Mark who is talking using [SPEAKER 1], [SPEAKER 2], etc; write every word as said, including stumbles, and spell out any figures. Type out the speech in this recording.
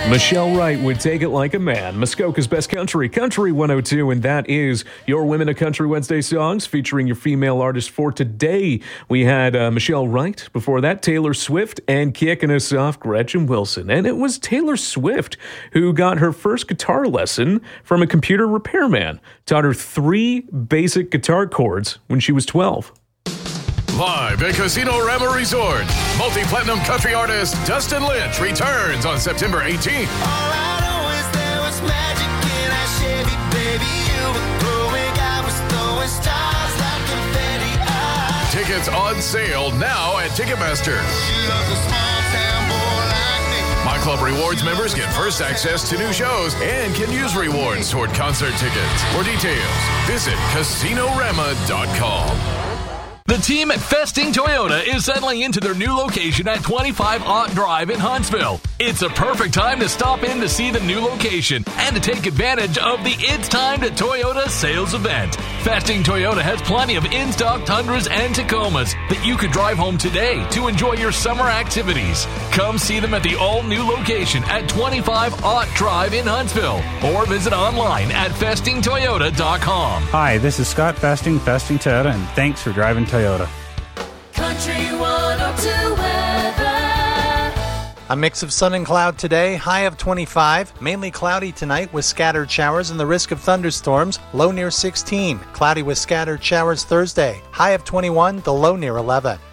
[SPEAKER 1] Michelle Wright would Take It Like a Man. Muskoka's Best Country, Country one oh two, and that is your Women of Country Wednesday songs featuring your female artists for today. We had uh, Michelle Wright, before that Taylor Swift, and kicking us off Gretchen Wilson. And it was Taylor Swift who got her first guitar lesson from a computer repairman. Taught her three basic guitar chords when she was twelve.
[SPEAKER 2] Live at Casino Rama Resort, multi-platinum country artist Dustin Lynch returns on September eighteenth.
[SPEAKER 3] All I know is there was magic in our Chevy, baby. You were glowing, I was throwing stars like confetti. I...
[SPEAKER 2] Tickets on sale now at Ticketmaster.
[SPEAKER 3] She loves a small town boy like me.
[SPEAKER 2] My Club Rewards members get first access to new shows and can use rewards toward concert tickets. For details, visit casino rama dot com.
[SPEAKER 4] The team at Festing Toyota is settling into their new location at twenty-five Ott Drive in Huntsville. It's a perfect time to stop in to see the new location and to take advantage of the It's Time to Toyota sales event. Festing Toyota has plenty of in-stock Tundras and Tacomas that you could drive home today to enjoy your summer activities. Come see them at the all-new location at twenty-five Ott Drive in Huntsville or visit online at festing toyota dot com.
[SPEAKER 5] Hi, this is Scott Festing, Festing Toyota, and thanks for driving Toyota.
[SPEAKER 3] Country one oh two weather.
[SPEAKER 6] A mix of sun and cloud today, high of twenty-five. Mainly cloudy tonight with scattered showers and the risk of thunderstorms, low near sixteen. Cloudy with scattered showers Thursday, high of twenty-one, the low near eleven.